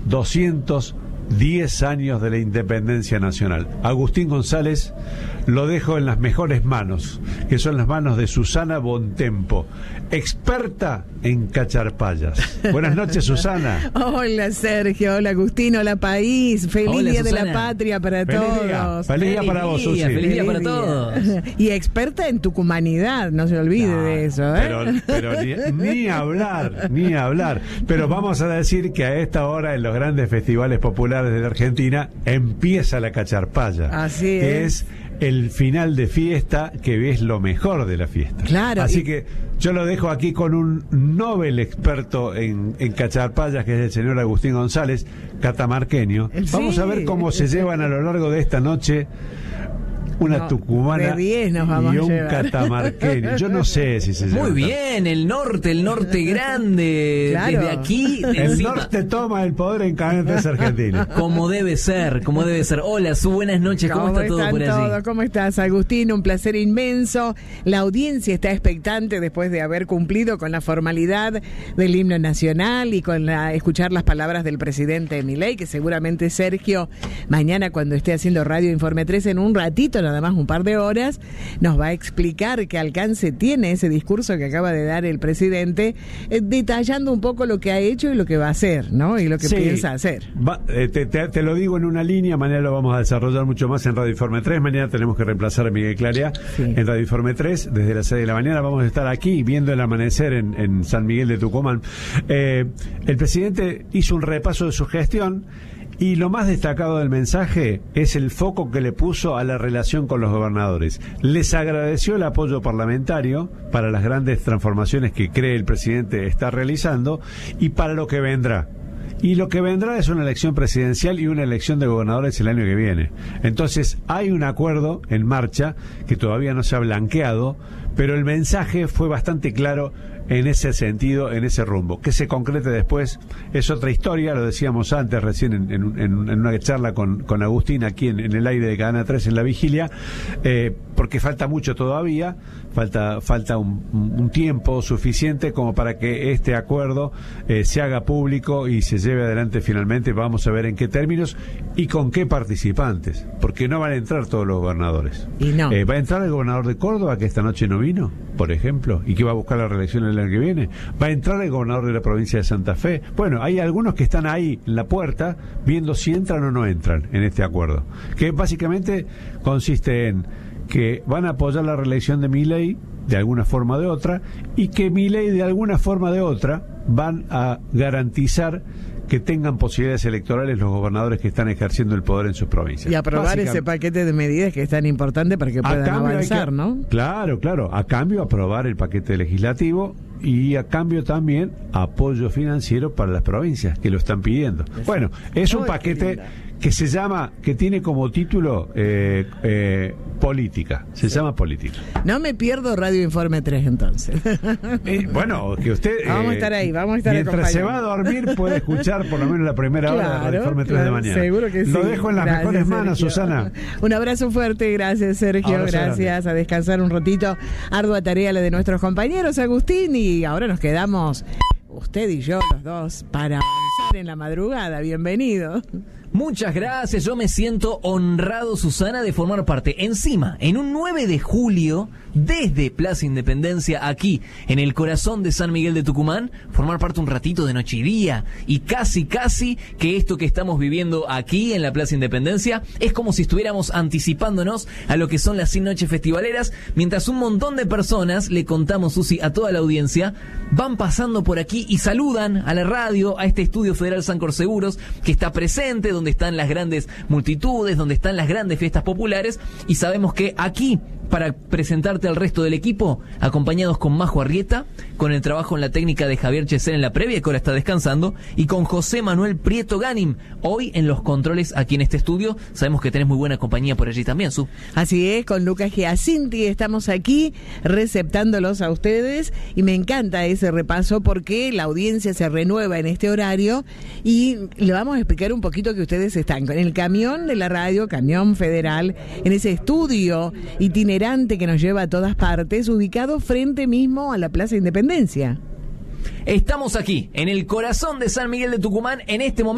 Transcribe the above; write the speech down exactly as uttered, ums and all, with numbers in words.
doscientos diez años de la independencia nacional. Agustín González lo dejo en las mejores manos, que son las manos de Susana Bontempo, experta en cacharpayas. Buenas noches, Susana. Hola, Sergio. Hola, Agustín. Hola, país. Feliz Hola, Día Susana. de la Patria para Feliz todos. día. Feliz día para vos, Susi. Feliz día para Feliz día. todos. Y experta en tucumanidad, no se olvide No, de eso, ¿eh? Pero, pero ni, ni hablar, ni hablar. Pero vamos a decir que a esta hora en los grandes festivales populares de la Argentina empieza la cacharpaya. Así que es. es el final de fiesta, que es lo mejor de la fiesta. Claro. Así y... que yo lo dejo aquí con un Nobel experto en, en cacharpayas, que es el señor Agustín González, catamarqueño. Sí. Vamos a ver cómo se llevan a lo largo de esta noche una No, tucumana de diez nos vamos y a un llevar. catamarqueño. Yo no sé si se llevan Muy tanto. bien, el norte, el norte grande. Claro. Desde aquí, de El encima, norte toma el poder en Cadenas Argentinas. como debe ser, como debe ser. Hola, Su, buenas noches. ¿Cómo, está todo están por allí? todos? ¿Cómo estás, Agustín? Un placer inmenso. La audiencia está expectante después de haber cumplido con la formalidad del himno nacional y con la, escuchar las palabras del presidente Milei, que seguramente Sergio, mañana cuando esté haciendo Radio Informe tres, en un ratito, nada más un par de horas, nos va a explicar qué alcance tiene ese discurso que acaba de dar el presidente, eh, detallando un poco lo que ha hecho y lo que va a hacer, ¿no? Y lo que Sí. piensa hacer. Va, eh, te, te, te lo digo en una línea, mañana lo vamos a desarrollar mucho más en Radio Informe tres. Mañana tenemos que reemplazar a Miguel Clarea Sí. en Radio Informe tres. Desde las seis de la mañana vamos a estar aquí viendo el amanecer en, en San Miguel de Tucumán. Eh, el presidente hizo un repaso de su gestión. Y lo más destacado del mensaje es el foco que le puso a la relación con los gobernadores. Les agradeció el apoyo parlamentario para las grandes transformaciones que cree el presidente está realizando y para lo que vendrá. Y lo que vendrá es una elección presidencial y una elección de gobernadores el año que viene. Entonces hay un acuerdo en marcha que todavía no se ha blanqueado, pero el mensaje fue bastante claro en ese sentido, en ese rumbo. Que se concrete después es otra historia, lo decíamos antes, recién en, en, en una charla con, con Agustín aquí en, en el aire de Cadena tres en la vigilia, eh, porque falta mucho todavía, falta falta un, un tiempo suficiente como para que este acuerdo eh, se haga público y se lleve adelante finalmente. Vamos a ver en qué términos y con qué participantes, porque no van a entrar todos los gobernadores. Y no. Eh, ¿Va a entrar el gobernador de Córdoba, que esta noche no vino, por ejemplo, y que va a buscar la reelección el año que viene? ¿Va a entrar el gobernador de la provincia de Santa Fe? Bueno, hay algunos que están ahí en la puerta viendo si entran o no entran en este acuerdo, que básicamente consiste en que van a apoyar la reelección de Milei de alguna forma o de otra, y que Milei de alguna forma o de otra van a garantizar que tengan posibilidades electorales los gobernadores que están ejerciendo el poder en sus provincias. Y aprobar ese paquete de medidas que es tan importante para que puedan avanzar, que, ¿no? Claro, claro. A cambio, aprobar el paquete legislativo y a cambio también apoyo financiero para las provincias que lo están pidiendo. Bueno, es un paquete que se llama, que tiene como título eh, eh, política. Se sí. llama política. No me pierdo Radio Informe tres entonces. Eh, bueno, que usted... Vamos a estar ahí, vamos a estar mientras se va a dormir puede escuchar por lo menos la primera claro, hora de Radio Informe tres claro, de mañana. Seguro que sí. Lo dejo en las gracias, mejores manos, Sergio. Susana. Un abrazo fuerte, gracias, Sergio. Abrazo gracias, grande. A descansar un ratito. Ardua tarea la de nuestros compañeros, Agustín, y ahora nos quedamos usted y yo, los dos, para avanzar en la madrugada. Bienvenido. Muchas gracias, yo me siento honrado, Susana, de formar parte, encima, en un nueve de julio, desde Plaza Independencia, aquí, en el corazón de San Miguel de Tucumán, formar parte un ratito de noche y día, y casi, casi que esto que estamos viviendo aquí en la Plaza Independencia es como si estuviéramos anticipándonos a lo que son las cien noches festivaleras, mientras un montón de personas, le contamos, Susi, a toda la audiencia, van pasando por aquí y saludan a la radio, a este estudio Federal Sancor Seguros, que está presente, donde están las grandes multitudes, donde están las grandes fiestas populares, y sabemos que aquí, para presentarte al resto del equipo, acompañados con Majo Arrieta, con el trabajo en la técnica de Javier Chesel en la previa, que ahora está descansando, y con José Manuel Prieto Ganim, hoy en los controles aquí en este estudio. Sabemos que tenés muy buena compañía por allí también, Su. Así es, con Lucas Giacinti estamos aquí receptándolos a ustedes, y me encanta ese repaso porque la audiencia se renueva en este horario, y le vamos a explicar un poquito que ustedes están con el camión de la radio, camión federal, en ese estudio itinerante que nos lleva a todas partes, ubicado frente mismo a la Plaza Independencia. Estamos aquí, en el corazón de San Miguel de Tucumán, en este momento.